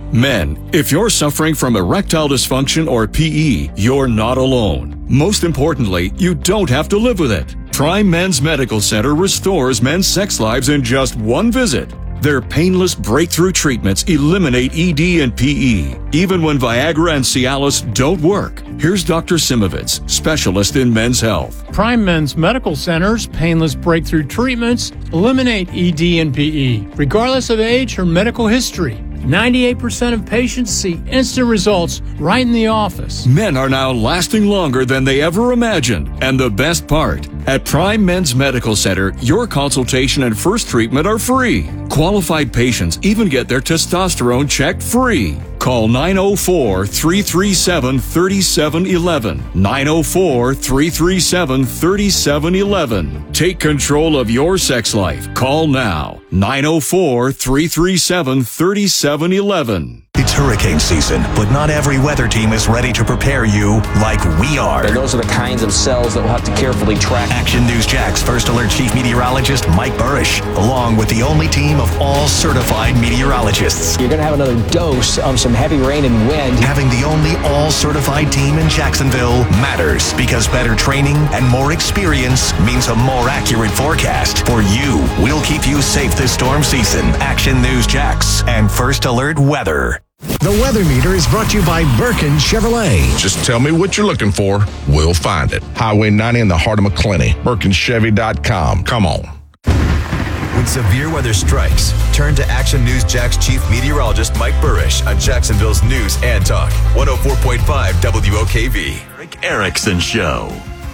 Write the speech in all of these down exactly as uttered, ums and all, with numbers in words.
Men, if you're suffering from erectile dysfunction or P E, you're not alone. Most importantly, you don't have to live with it. Prime Men's Medical Center restores men's sex lives in just one visit. Their painless breakthrough treatments eliminate E D and P E, even when Viagra and Cialis don't work. Here's Doctor Simovitz, specialist in men's health. Prime Men's Medical Center's painless breakthrough treatments eliminate E D and P E, regardless of age or medical history. ninety-eight percent of patients see instant results right in the office. Men are now lasting longer than they ever imagined. And the best part, at Prime Men's Medical Center, your consultation and first treatment are free. Qualified patients even get their testosterone checked free. Call nine oh four, three three seven, three seven one one. nine oh four, three three seven, three seven one one. Take control of your sex life. Call now. nine oh four, three three seven, three seven one one. It's hurricane season, but not every weather team is ready to prepare you like we are. And those are the kinds of cells that we'll have to carefully track. Action News Jax First Alert Chief Meteorologist Mike Burrish, along with the only team of all certified meteorologists. You're going to have another dose of some heavy rain and wind. Having the only all-certified team in Jacksonville matters because better training and more experience means a more accurate forecast. For you, we'll keep you safe this storm season. Action News Jax and First Alert Weather. The Weather Meter is brought to you by Birkin Chevrolet. Just tell me what you're looking for. We'll find it. Highway ninety in the heart of McClenny. Birkin Chevy dot com. Come on. When severe weather strikes, turn to Action News Jax Chief Meteorologist Mike Burrish on Jacksonville's News and Talk. one oh four point five W O K V. Eric Erickson Show.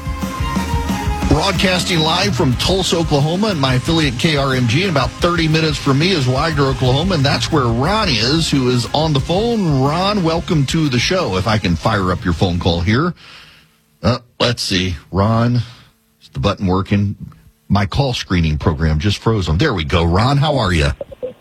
Broadcasting live from Tulsa, Oklahoma, and my affiliate K R M G. In about thirty minutes from me is Wagner, Oklahoma, and that's where Ron is, who is on the phone. Ron, welcome to the show. If I can fire up your phone call here. Uh, let's see. Ron, is the button working? My call screening program just froze on. There we go. Ron, how are you?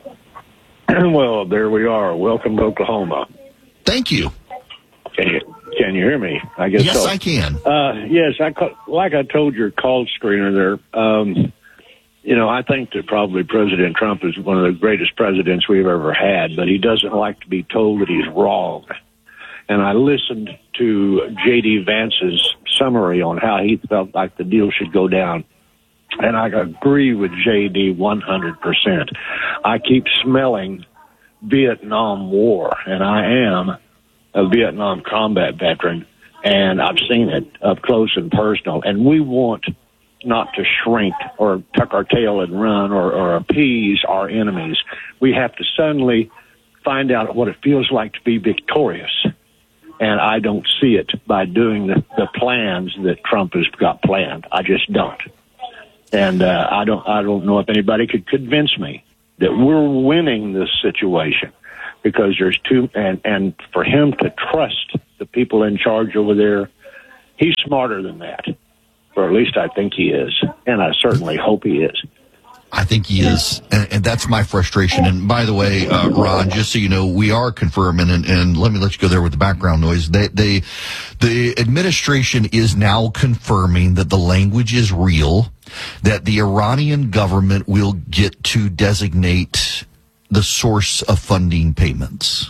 Well, there we are. Welcome to Oklahoma. Thank you. Can you, can you hear me? I guess yes, so. I can. Uh, yes, I like I told your call screener there. Um, you know, I think that probably President Trump is one of the greatest presidents we've ever had, but he doesn't like to be told that he's wrong. And I listened to J D. Vance's summary on how he felt like the deal should go down. And I agree with J D one hundred percent. I keep smelling Vietnam War, and I am a Vietnam combat veteran, and I've seen it up close and personal. And we want not to shrink or tuck our tail and run or, or appease our enemies. We have to suddenly find out what it feels like to be victorious. And I don't see it by doing the, the plans that Trump has got planned. I just don't. And uh, I don't I don't know if anybody could convince me that we're winning this situation, because there's two, and, and for him to trust the people in charge over there, he's smarter than that. Or at least I think he is, and I certainly hope he is. I think he is, and, and that's my frustration. And by the way, uh, Ron, just so you know, we are confirming, and, and let me let you go there with the background noise. They, they, the administration is now confirming that the language is real, that the Iranian government will get to designate the source of funding payments.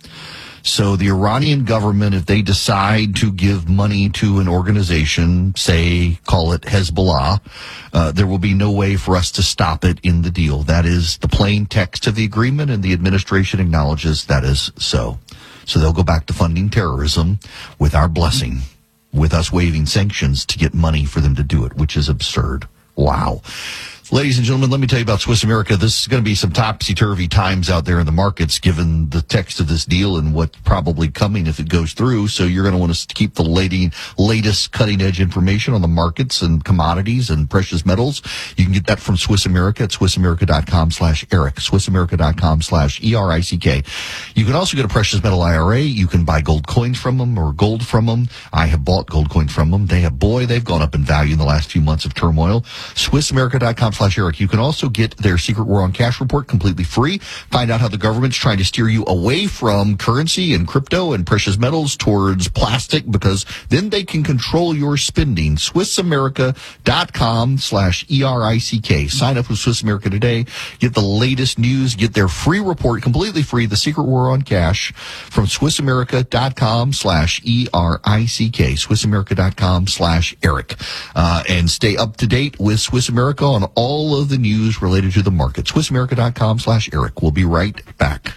So the Iranian government, if they decide to give money to an organization, say, call it Hezbollah, uh, there will be no way for us to stop it in the deal. That is the plain text of the agreement, and the administration acknowledges that is so. So they'll go back to funding terrorism with our blessing, with us waiving sanctions to get money for them to do it, which is absurd. Wow. Ladies and gentlemen, let me tell you about Swiss America. This is going to be some topsy-turvy times out there in the markets, given the text of this deal and what's probably coming if it goes through. So you're going to want to keep the lady, latest cutting-edge information on the markets and commodities and precious metals. You can get that from Swiss America at swissamerica.com slash Eric, swissamerica.com slash E R I C K. You can also get a precious metal I R A. You can buy gold coins from them or gold from them. I have bought gold coins from them. They have, boy, they've gone up in value in the last few months of turmoil. swissamerica.com slash Eric. You can also get their Secret War on Cash report completely free. Find out how the government's trying to steer you away from currency and crypto and precious metals towards plastic, because then they can control your spending. Swiss America dot com slash E R I C K. Sign up with Swiss America today. Get the latest news. Get their free report completely free, The Secret War on Cash, from Swiss America dot com slash E R I C K. Swiss America dot com slash Eric. Uh, and stay up to date with Swiss America on all of the news related to the market. Swiss America dot com slash Eric. We'll be right back.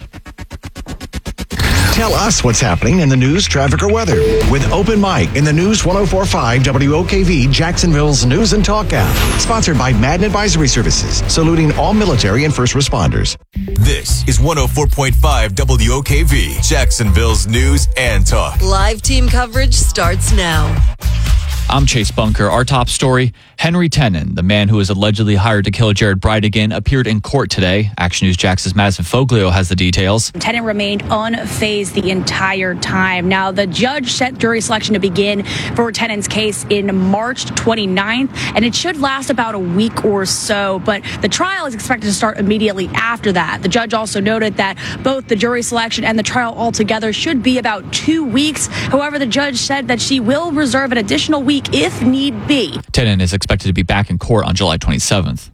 Tell us what's happening in the news, traffic, or weather with Open Mic in the News ten forty-five W O K V, Jacksonville's News and Talk app. Sponsored by Madden Advisory Services, saluting all military and first responders. This is one oh four point five W O K V, Jacksonville's News and Talk. Live team coverage starts now. I'm Chase Bunker. Our top story, Henry Tenen, the man who was allegedly hired to kill Jared Bridegan, appeared in court today. Action News Jax's Madison Foglio has the details. Tenen remained unfazed the entire time. Now, the judge set jury selection to begin for Tenen's case in March twenty-ninth, and it should last about a week or so, but the trial is expected to start immediately after that. The judge also noted that both the jury selection and the trial altogether should be about two weeks. However, the judge said that she will reserve an additional week if need be. Tenen is expected to be back in court on July twenty-seventh.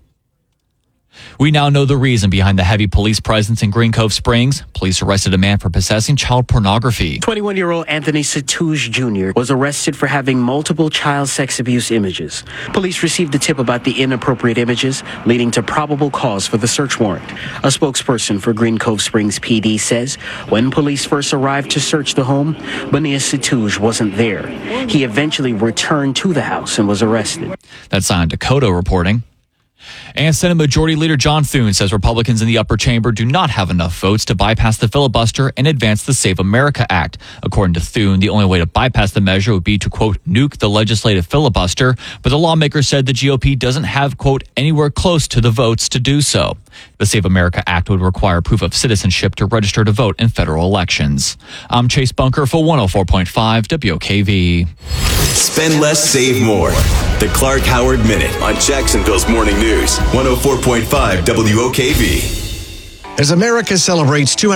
We now know the reason behind the heavy police presence in Green Cove Springs. Police arrested a man for possessing child pornography. twenty-one-year-old Anthony Satouche Junior was arrested for having multiple child sex abuse images. Police received a tip about the inappropriate images, leading to probable cause for the search warrant. A spokesperson for Green Cove Springs P D says when police first arrived to search the home, Benia Satouche wasn't there. He eventually returned to the house and was arrested. That's on Dakota reporting. And Senate Majority Leader John Thune says Republicans in the upper chamber do not have enough votes to bypass the filibuster and advance the Save America Act. According to Thune, the only way to bypass the measure would be to, quote, nuke the legislative filibuster. But the lawmaker said the G O P doesn't have, quote, anywhere close to the votes to do so. The Save America Act would require proof of citizenship to register to vote in federal elections. I'm Chase Bunker for one oh four point five W O K V. Spend less, save more. The Clark Howard Minute on Jacksonville's Morning News, one oh four point five W O K V. As America celebrates two...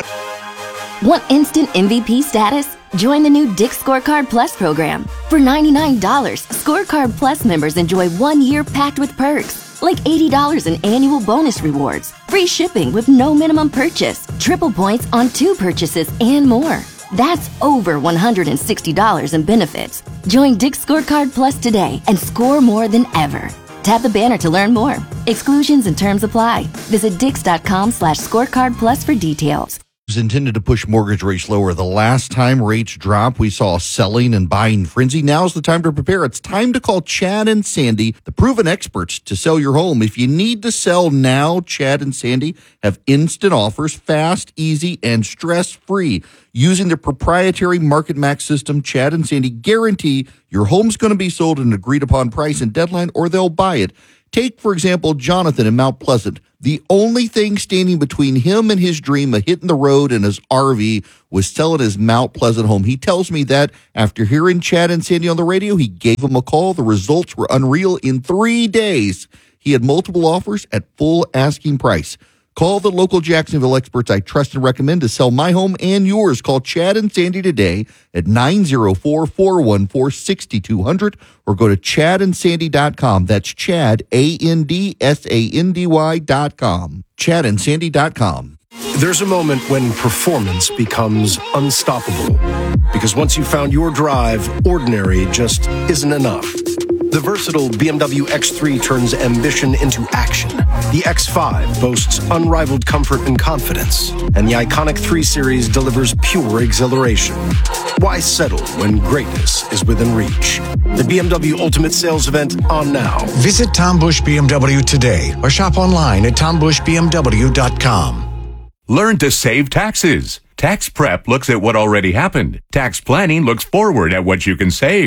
Want instant M V P status? Join the new Dick's Scorecard Plus program. For ninety-nine dollars, Scorecard Plus members enjoy one year packed with perks, like eighty dollars in annual bonus rewards, free shipping with no minimum purchase, triple points on two purchases, and more. That's over one hundred sixty dollars in benefits. Join Dick's Scorecard Plus today and score more than ever. Tap the banner to learn more. Exclusions and terms apply. Visit dix.com slash scorecard plus for details. Was intended to push mortgage rates lower. The last time rates dropped, we saw a selling and buying frenzy. Now's the time to prepare. It's time to call Chad and Sandy, the proven experts to sell your home. If you need to sell now, Chad and Sandy have instant offers, fast, easy, and stress-free. Using their proprietary Market Max system, Chad and Sandy guarantee your home's going to be sold at an agreed-upon price and deadline, or they'll buy it. Take, for example, Jonathan in Mount Pleasant. The only thing standing between him and his dream of hitting the road in his R V was selling his Mount Pleasant home. He tells me that after hearing Chad and Sandy on the radio, he gave them a call. The results were unreal. In three days, he had multiple offers at full asking price. Call the local Jacksonville experts I trust and recommend to sell my home and yours. Call Chad and Sandy today at nine oh four, four one four, six two zero zero or go to chad and sandy dot com. That's Chad, A N D S A N D Y dot com. chad and sandy dot com. There's a moment when performance becomes unstoppable. Because once you've found your drive, ordinary just isn't enough. The versatile B M W X three turns ambition into action. The X five boasts unrivaled comfort and confidence. And the iconic three Series delivers pure exhilaration. Why settle when greatness is within reach? The B M W Ultimate Sales Event on now. Visit Tom Bush B M W today or shop online at tom bush b m w dot com. Learn to save taxes. Tax prep looks at what already happened. Tax planning looks forward at what you can save.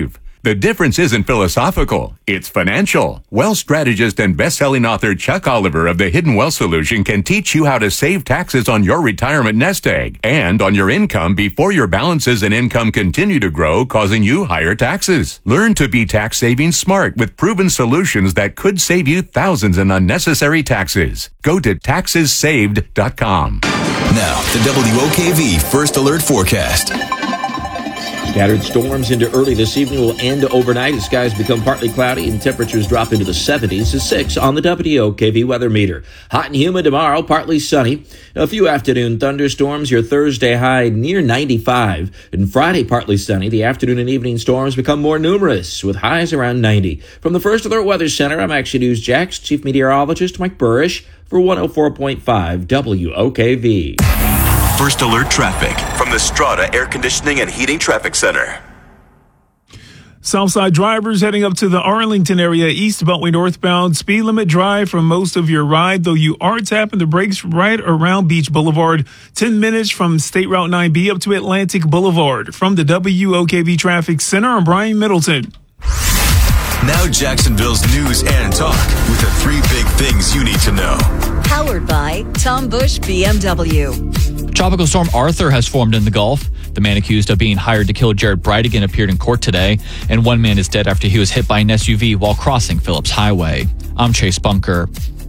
The difference isn't philosophical, it's financial. Wealth strategist and best-selling author Chuck Oliver of The Hidden Wealth Solution can teach you how to save taxes on your retirement nest egg and on your income before your balances and income continue to grow, causing you higher taxes. Learn to be tax-saving smart with proven solutions that could save you thousands in unnecessary taxes. Go to taxes saved dot com. Now, the W O K V First Alert Forecast. Scattered storms into early this evening will end overnight as skies become partly cloudy and temperatures drop into the seventies to six on the W O K V weather meter. Hot and humid tomorrow, partly sunny. A few afternoon thunderstorms, your Thursday high near ninety-five. And Friday, partly sunny. The afternoon and evening storms become more numerous with highs around ninety. From the First Alert Weather Center, I'm Action News Jax Chief Meteorologist Mike Burrish for one oh four point five W O K V. First Alert Traffic from the Strata Air Conditioning and Heating Traffic Center. Southside drivers heading up to the Arlington area, East Beltway northbound, speed limit drive for most of your ride, though you are tapping the brakes right around Beach Boulevard. ten minutes from State Route nine B up to Atlantic Boulevard. From the W O K V Traffic Center, I'm Brian Middleton. Now Jacksonville's news and talk with the three big things you need to know. Powered by Tom Bush B M W. Tropical storm Arthur has formed in the Gulf. The man accused of being hired to kill Jared Bridegan appeared in court today, and one man is dead after he was hit by an S U V while crossing Phillips Highway. I'm Chase Bunker.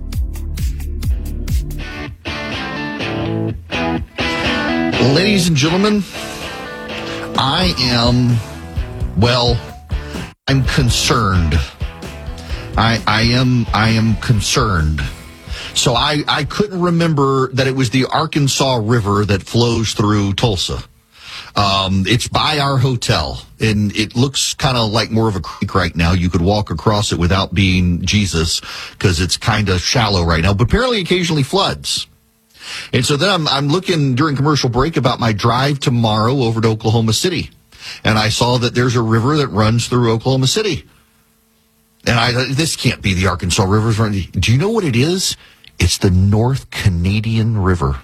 Ladies and gentlemen, I am, well, I'm concerned. I, I am, I am concerned. So I, I couldn't remember that it was the Arkansas River that flows through Tulsa. Um, it's by our hotel, and it looks kind of like more of a creek right now. You could walk across it without being Jesus because it's kind of shallow right now, but apparently occasionally floods. And so then I'm, I'm looking during commercial break about my drive tomorrow over to Oklahoma City. And I saw that there's a river that runs through Oklahoma City. And I thought, this can't be the Arkansas River. Do you know what it is? It's the North Canadian River.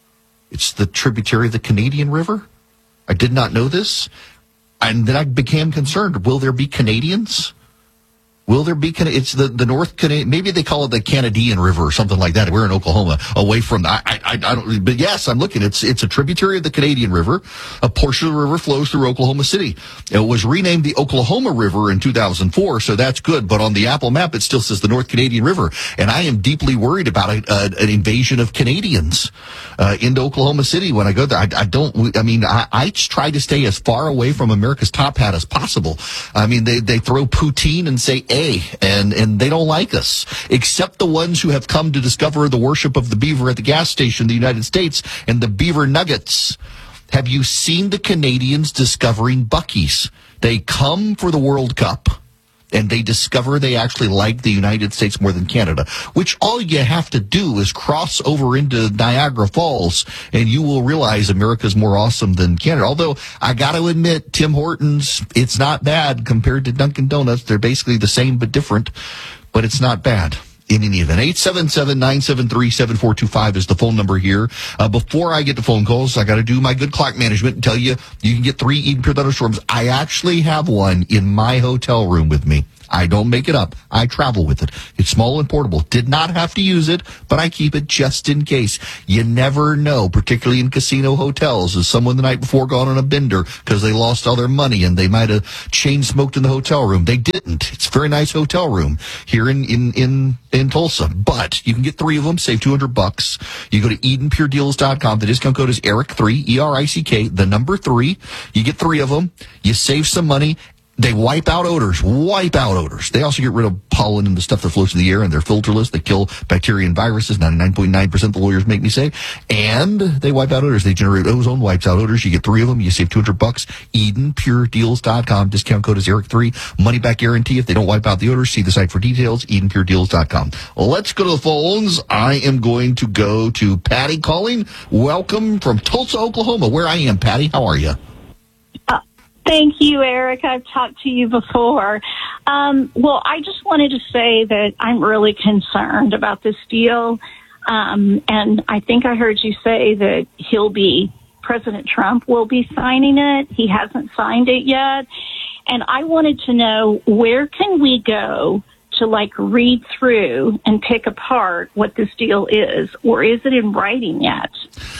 It's the tributary of the Canadian River. I did not know this. And then I became concerned. Will there be Canadians? Will there be, it's the, the North Canadian, maybe they call it the Canadian River or something like that. We're in Oklahoma, away from, I, I, I don't, but yes, I'm looking, it's, it's a tributary of the Canadian River. A portion of the river flows through Oklahoma City. It was renamed the Oklahoma River in two thousand four, so that's good. But on the Apple map, it still says the North Canadian River. And I am deeply worried about a, a, an invasion of Canadians, uh, into Oklahoma City when I go there. I, I don't, I mean, I, I try to stay as far away from America's top hat as possible. I mean, they, they throw poutine and say, and and they don't like us, except the ones who have come to discover the worship of the beaver at the gas station in the United States and the beaver nuggets. Have you seen the Canadians discovering Buc-ee's? They come for the World Cup, and they discover they actually like the United States more than Canada, which all you have to do is cross over into Niagara Falls, and you will realize America's more awesome than Canada. Although, I got to admit, Tim Hortons, it's not bad compared to Dunkin' Donuts. They're basically the same but different, but it's not bad. In any event, eight seven seven, nine seven three, seven four two five is the phone number here. Uh, before I get to phone calls, I got to do my good clock management and tell you, you can get three Eden Pure Thunderstorms. I actually have one in my hotel room with me. I don't make it up. I travel with it. It's small and portable. Did not have to use it, but I keep it just in case. You never know, particularly in casino hotels. Is someone the night before gone on a bender because they lost all their money and they might have chain smoked in the hotel room? They didn't. It's a very nice hotel room here in, in, in, in Tulsa. But you can get three of them, save two hundred bucks. You go to Eden Pure Deals dot com. The discount code is Eric three, E R I C K, the number three. You get three of them. You save some money. They wipe out odors, wipe out odors. They also get rid of pollen and the stuff that floats in the air, and they're filterless. They kill bacteria and viruses, ninety-nine point nine percent the lawyers make me say. And they wipe out odors. They generate ozone, wipes out odors. You get three of them. You save two hundred bucks. Eden Pure Deals dot com. Discount code is Eric three. Money back guarantee if they don't wipe out the odors. See the site for details, Eden Pure Deals dot com. Let's go to the phones. I am going to go to Patty calling. Welcome from Tulsa, Oklahoma, where I am. Patty, how are you? Thank you, Eric. I've talked to you before. Um, well, I just wanted to say that I'm really concerned about this deal. Um, and I think I heard you say that he'll be, President Trump will be signing it. He hasn't signed it yet. And I wanted to know, where can we go to like read through and pick apart what this deal is, or is it in writing yet?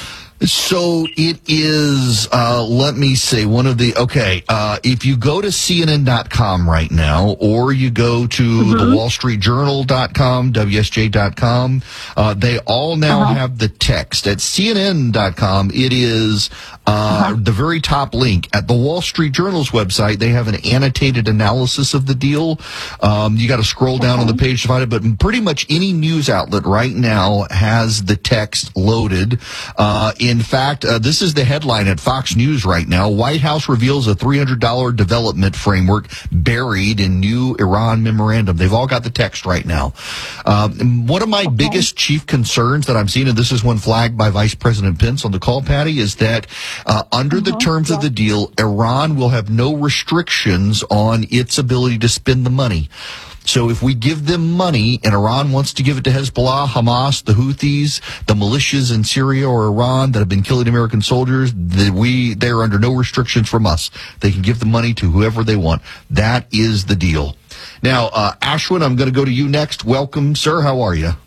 So it is, uh, let me say, one of the, okay, uh, if you go to C N N dot com right now, or you go to Mm-hmm. the Wall Street Journal dot com, W S J dot com, uh, they all now Uh-huh. have the text. At C N N dot com, it is uh, Uh-huh. the very top link. At the Wall Street Journal's website, they have an annotated analysis of the deal. Um, you got to scroll down on the page to find it, but pretty much any news outlet right now has the text loaded. Uh, in fact, uh, this is the headline at Fox News right now. White House reveals a three hundred dollars development framework buried in new Iran memorandum. They've all got the text right now. Um, one of my okay. biggest chief concerns that I'm seeing, and this is one flagged by Vice President Pence on the call, Patty, is that uh, under uh-huh. the terms yeah. of the deal, Iran will have no restrictions on its ability to spend the money. So if we give them money and Iran wants to give it to Hezbollah, Hamas, the Houthis, the militias in Syria or Iran that have been killing American soldiers, that we they're under no restrictions from us. They can give the money to whoever they want. That is the deal. Now, uh, Ashwin, I'm going to go to you next. Welcome, sir. How are you?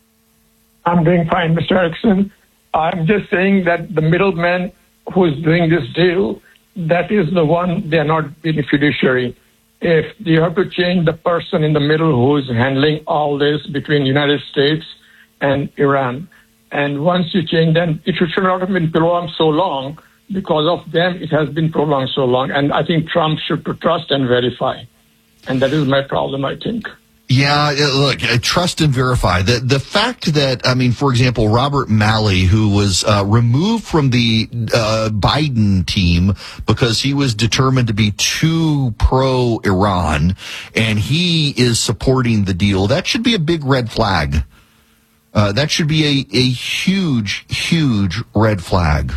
I'm doing fine, Mister Erickson. I'm just saying that the middleman who's doing this deal, that is the one, they're not being fiduciary. If you have to change the person in the middle who's handling all this between the United States and Iran. And once you change them, it should not have been prolonged so long. Because of them, it has been prolonged so long. And I think Trump should trust and verify. And that is my problem, I think. Yeah, look, trust and verify. The the fact that, I mean, for example, Robert Malley, who was uh, removed from the uh, Biden team because he was determined to be too pro-Iran, and he is supporting the deal, that should be a big red flag. Uh, that should be a, a huge, huge red flag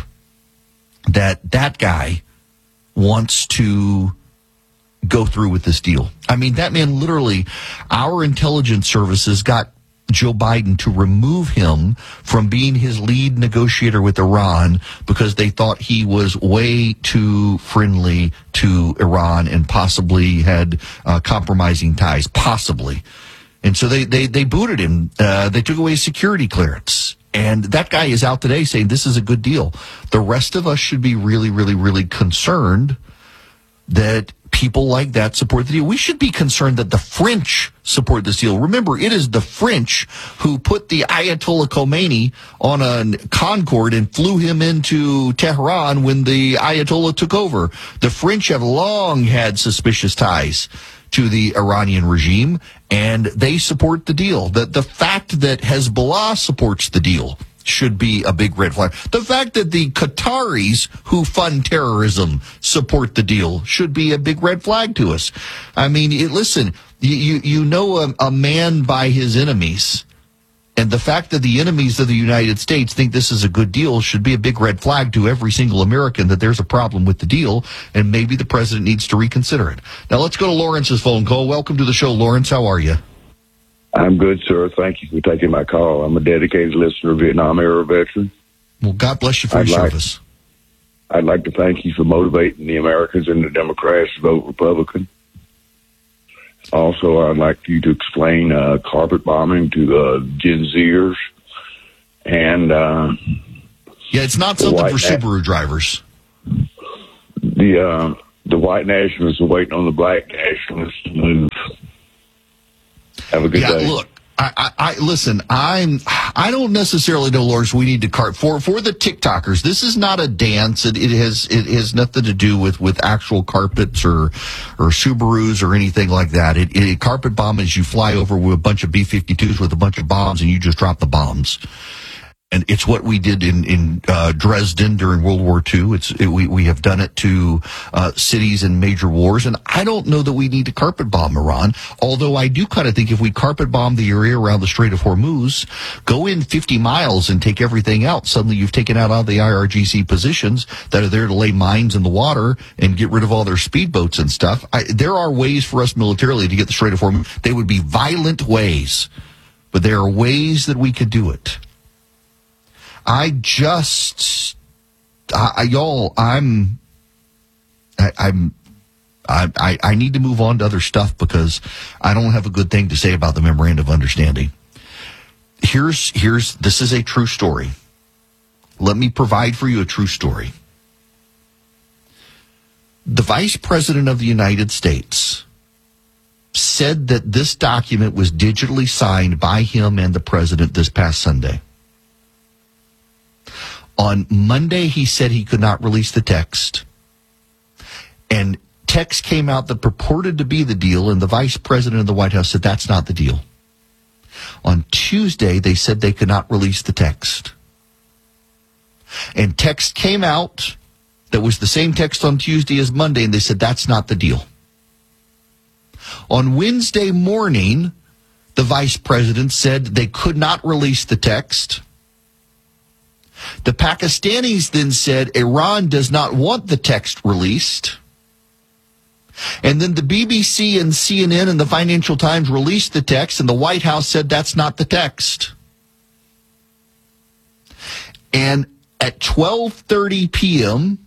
that that guy wants to go through with this deal. I mean, that man literally, our intelligence services got Joe Biden to remove him from being his lead negotiator with Iran because they thought he was way too friendly to Iran and possibly had uh, compromising ties, possibly. And so they, they, they booted him. Uh, they took away his security clearance. And that guy is out today saying this is a good deal. The rest of us should be really, really, really concerned that people like that support the deal. We should be concerned that the French support this deal. Remember, it is the French who put the Ayatollah Khomeini on a Concorde and flew him into Tehran when the Ayatollah took over. The French have long had suspicious ties to the Iranian regime, and they support the deal. The, the fact that Hezbollah supports the deal should be a big red flag. The fact that the Qataris who fund terrorism support the deal should be a big red flag to us. I mean, it, listen, you, you, you know a, a man by his enemies. And the fact that the enemies of the United States think this is a good deal should be a big red flag to every single American that there's a problem with the deal, and maybe the president needs to reconsider it. Now let's go to Lawrence's phone call. Welcome to the show, Lawrence. How are you? I'm good, sir. Thank you for taking my call. I'm a dedicated listener, Vietnam era veteran. Well, God bless you for I'd your like, service. I'd like to thank you for motivating the Americans and the Democrats to vote Republican. Also, I'd like you to explain uh, carpet bombing to uh, Gen Zers. And uh, yeah, it's not something for Subaru drivers. The uh, the white nationalists are waiting on the black nationalists to move. Have a good yeah, day. Look, I, I, I listen. I'm. I don't necessarily know, Lawrence. We need to cart for for the TikTokers. This is not a dance. It, it has it has nothing to do with, with actual carpets or or Subarus or anything like that. It, it carpet bomb is you fly over with a bunch of B fifty-twos with a bunch of bombs and you just drop the bombs. And it's what we did in, in uh, Dresden during World War Two. It's it, we we have done it to uh, cities in major wars, and I don't know that we need to carpet bomb Iran. Although I do kind of think if we carpet bomb the area around the Strait of Hormuz, go in fifty miles and take everything out, suddenly you've taken out all the I R G C positions that are there to lay mines in the water and get rid of all their speedboats and stuff. I, there are ways for us militarily to get the Strait of Hormuz. They would be violent ways, but there are ways that we could do it. I just, I, I y'all, I'm, I, I'm, I, I, I need to move on to other stuff because I don't have a good thing to say about the memorandum of understanding. Here's, here's, this is a true story. Let me provide for you a true story. The Vice President of the United States said that this document was digitally signed by him and the President this past Sunday. On Monday, he said he could not release the text. And text came out that purported to be the deal, and the Vice President of the White House said that's not the deal. On Tuesday, they said they could not release the text. And text came out that was the same text on Tuesday as Monday, and they said that's not the deal. On Wednesday morning, the Vice President said they could not release the text. The Pakistanis then said Iran does not want the text released. And then the B B C and C N N and the Financial Times released the text, and the White House said that's not the text. And at twelve thirty p.m.,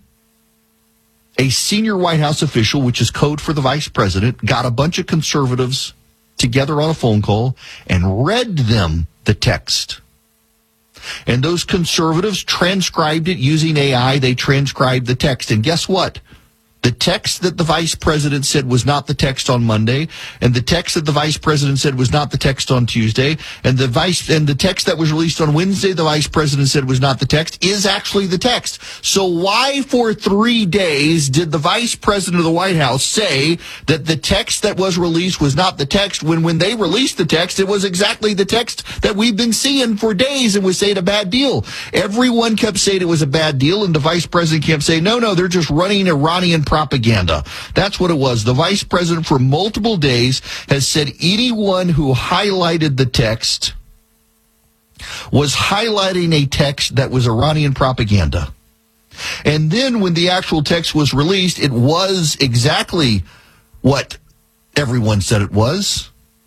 a senior White House official, which is code for the Vice President, got a bunch of conservatives together on a phone call and read them the text. And those conservatives transcribed it using A I. They transcribed the text. And guess what? The text that the Vice President said was not the text on Monday, and the text that the Vice President said was not the text on Tuesday, and the vice and the text that was released on Wednesday, the Vice President said was not the text, is actually the text. So why for three days did the Vice President of the White House say that the text that was released was not the text when when they released the text, it was exactly the text that we've been seeing for days and was saying a bad deal? Everyone kept saying it was a bad deal, and the Vice President kept saying, no, no, they're just running Iranian propaganda. That's what it was. The Vice President for multiple days has said anyone who highlighted the text was highlighting a text that was Iranian propaganda. And then when the actual text was released, it was exactly what everyone said it was.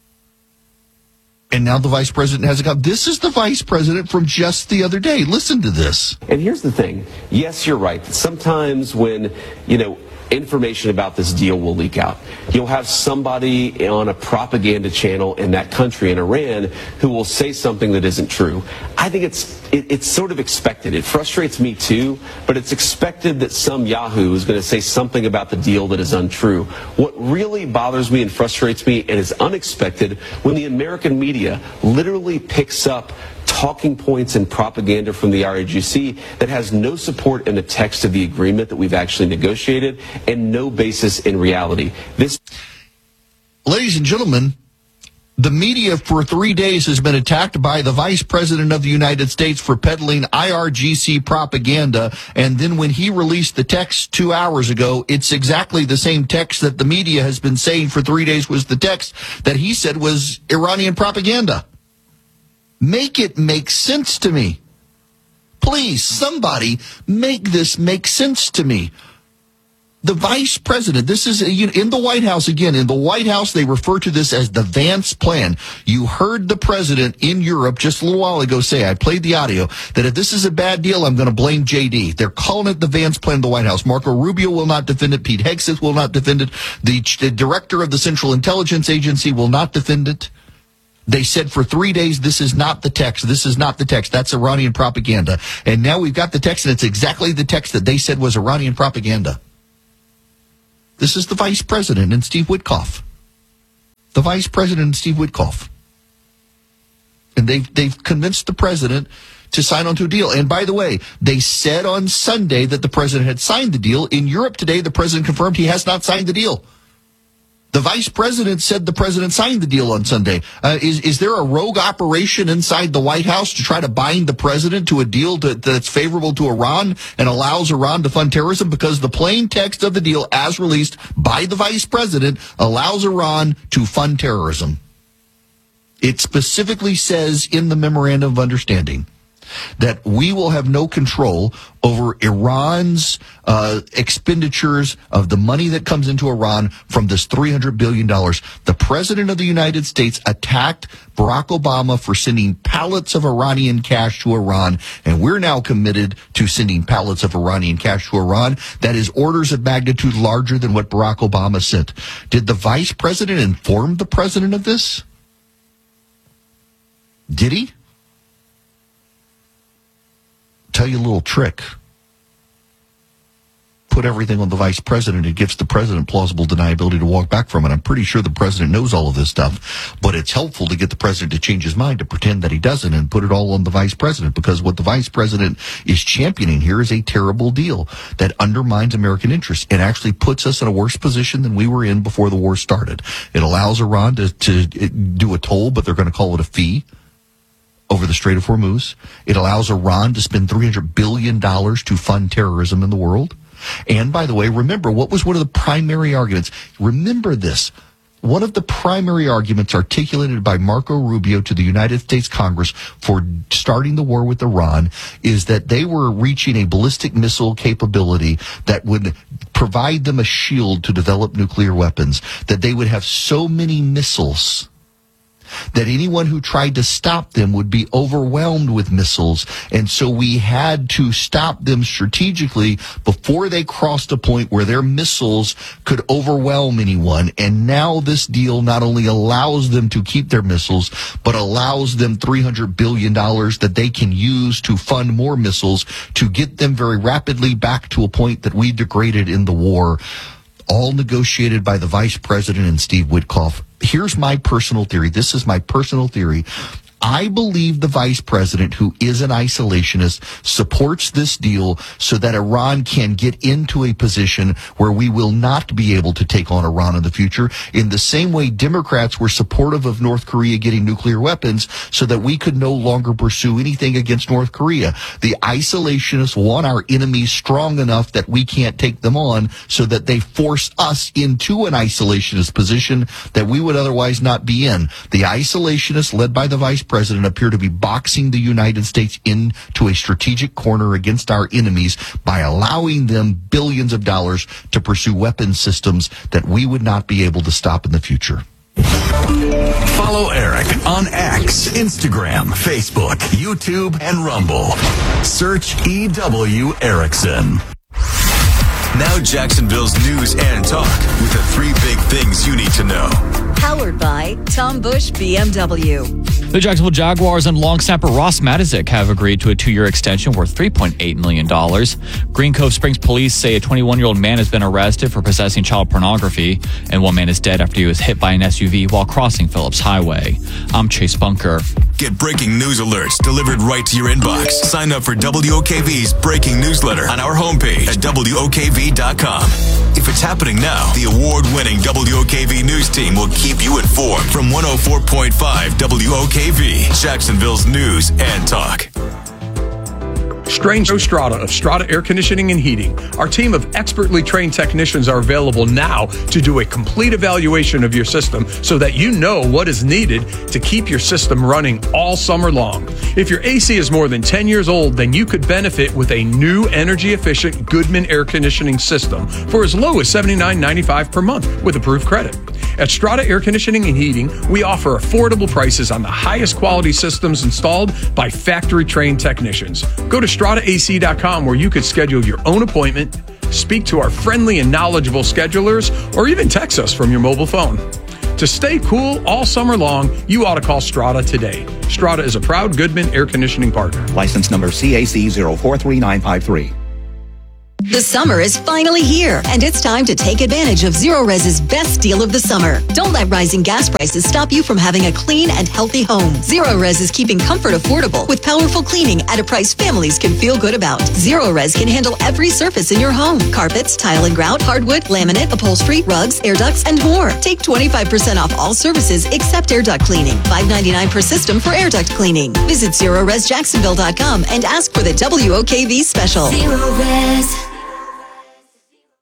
And now the Vice President has it up. This is the Vice President from just the other day. Listen to this. And here's the thing. Yes, you're right. Sometimes when, you know, information about this deal will leak out, you'll have somebody on a propaganda channel in that country, in Iran, who will say something that isn't true. I think it's it, it's sort of expected. It frustrates me too, but it's expected that some Yahoo is going to say something about the deal that is untrue. What really bothers me and frustrates me, and is unexpected, when the American media literally picks up talking points and propaganda from the R A G C that has no support in the text of the agreement that we've actually negotiated and no basis in reality. This, ladies and gentlemen, the media for three days has been attacked by the Vice President of the United States for peddling I R G C propaganda, and then when he released the text two hours ago, it's exactly the same text that the media has been saying for three days was the text that he said was Iranian propaganda. Make it make sense to me. Please, somebody make this make sense to me. The Vice President, this is in the White House again. In the White House, they refer to this as the Vance Plan. You heard the President in Europe just a little while ago say, I played the audio, that if this is a bad deal, I'm going to blame J D. They're calling it the Vance Plan in the White House. Marco Rubio will not defend it. Pete Hegseth will not defend it. The, the director of the Central Intelligence Agency will not defend it. They said for three days, this is not the text. This is not the text. That's Iranian propaganda. And now we've got the text, and it's exactly the text that they said was Iranian propaganda. This is the Vice President and Steve Witkoff. The Vice President and Steve Witkoff. And they've, they've convinced the President to sign onto a deal. And by the way, they said on Sunday that the President had signed the deal. In Europe today, the President confirmed he has not signed the deal. The Vice President said the President signed the deal on Sunday. Uh, is, is there a rogue operation inside the White House to try to bind the President to a deal to, that's favorable to Iran and allows Iran to fund terrorism? Because the plain text of the deal, as released by the Vice President, allows Iran to fund terrorism. It specifically says in the Memorandum of Understanding. that we will have no control over Iran's uh, expenditures of the money that comes into Iran from this three hundred billion dollars. The President of the United States attacked Barack Obama for sending pallets of Iranian cash to Iran, and we're now committed to sending pallets of Iranian cash to Iran. That is orders of magnitude larger than what Barack Obama sent. Did the Vice President inform the President of this? Did he? Tell you a little trick. Put everything on the Vice President. It gives the President plausible deniability to walk back from it. I'm pretty sure the President knows all of this stuff, but it's helpful to get the President to change his mind, to pretend that he doesn't, and put it all on the Vice President, because what the Vice President is championing here is a terrible deal that undermines American interests and actually puts us in a worse position than we were in before the war started. It allows Iran to, to do a toll, but they're going to call it a fee over the Strait of Hormuz. It allows Iran to spend three hundred billion dollars to fund terrorism in the world. And by the way, remember, what was one of the primary arguments? Remember this. One of the primary arguments articulated by Marco Rubio to the United States Congress for starting the war with Iran is that they were reaching a ballistic missile capability that would provide them a shield to develop nuclear weapons, that they would have so many missiles that anyone who tried to stop them would be overwhelmed with missiles. And so we had to stop them strategically before they crossed a point where their missiles could overwhelm anyone. And now this deal not only allows them to keep their missiles, but allows them three hundred billion dollars that they can use to fund more missiles to get them very rapidly back to a point that we degraded in the war. All negotiated by the Vice President and Steve Witkoff. Here's my personal theory. This is my personal theory. I believe the Vice President, who is an isolationist, supports this deal so that Iran can get into a position where we will not be able to take on Iran in the future, in the same way Democrats were supportive of North Korea getting nuclear weapons so that we could no longer pursue anything against North Korea. The isolationists want our enemies strong enough that we can't take them on, so that they force us into an isolationist position that we would otherwise not be in. The isolationists, led by the Vice President, President appear to be boxing the United States into a strategic corner against our enemies by allowing them billions of dollars to pursue weapons systems that we would not be able to stop in the future. Follow Eric on X, Instagram, Facebook, YouTube, and Rumble. Search E W Erickson. Now Jacksonville's news and talk with the three big things you need to know. Powered by Tom Bush B M W. The Jacksonville Jaguars and long snapper Ross Matizik have agreed to a two-year extension worth three point eight million dollars. Green Cove Springs police say a twenty-one-year-old man has been arrested for possessing child pornography, and one man is dead after he was hit by an S U V while crossing Phillips Highway. I'm Chase Bunker. Get breaking news alerts delivered right to your inbox. Sign up for W O K V's breaking newsletter on our homepage at W O K V dot com. If it's happening now, the award-winning W O K V news team will keep you informed from one oh four point five W O K V, Jacksonville's news and talk. Strange Strata of Strata Air Conditioning and Heating. Our team of expertly trained technicians are available now to do a complete evaluation of your system so that you know what is needed to keep your system running all summer long. If your A C is more than ten years old, then you could benefit with a new energy-efficient Goodman air conditioning system for as low as seventy-nine ninety-five per month with approved credit. At Strata Air Conditioning and Heating, we offer affordable prices on the highest quality systems installed by factory-trained technicians. Go to strata A C dot com where you could schedule your own appointment, speak to our friendly and knowledgeable schedulers, or even text us from your mobile phone. To stay cool all summer long, you ought to call Strata today. Strata is a proud Goodman air conditioning partner. License number C A C zero four three nine five three. The summer is finally here, and it's time to take advantage of Zerorez's best deal of the summer. Don't let rising gas prices stop you from having a clean and healthy home. Zerorez is keeping comfort affordable with powerful cleaning at a price families can feel good about. Zerorez can handle every surface in your home: carpets, tile and grout, hardwood, laminate, upholstery, rugs, air ducts, and more. Take twenty-five percent off all services except air duct cleaning. five ninety-nine per system for air duct cleaning. Visit Zerorez Jacksonville dot com and ask for the W O K V special. Zerorez.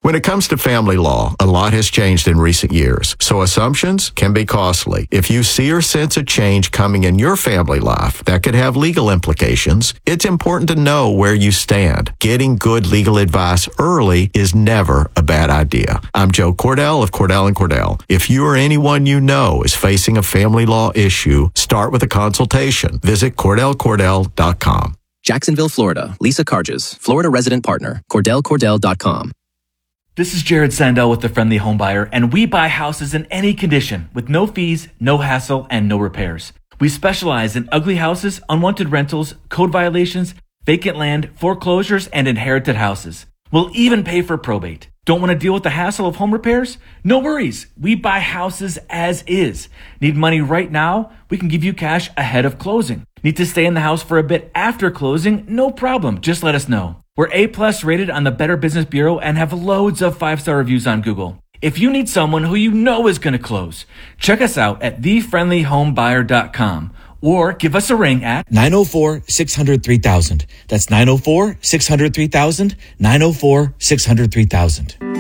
When it comes to family law, a lot has changed in recent years, so assumptions can be costly. If you see or sense a change coming in your family life that could have legal implications, it's important to know where you stand. Getting good legal advice early is never a bad idea. I'm Joe Cordell of Cordell and Cordell. If you or anyone you know is facing a family law issue, start with a consultation. Visit Cordell Cordell dot com. Jacksonville, Florida. Lisa Carges, Florida resident partner. Cordell Cordell dot com. This is Jared Sandell with The Friendly Home Buyer, and we buy houses in any condition with no fees, no hassle, and no repairs. We specialize in ugly houses, unwanted rentals, code violations, vacant land, foreclosures, and inherited houses. We'll even pay for probate. Don't want to deal with the hassle of home repairs? No worries. We buy houses as is. Need money right now? We can give you cash ahead of closing. Need to stay in the house for a bit after closing? No problem. Just let us know. We're A-plus rated on the Better Business Bureau and have loads of five-star reviews on Google. If you need someone who you know is going to close, check us out at the friendly home buyer dot com or give us a ring at nine oh four, six hundred, three thousand. That's nine oh four, six hundred, three thousand, nine oh four, six hundred, three thousand.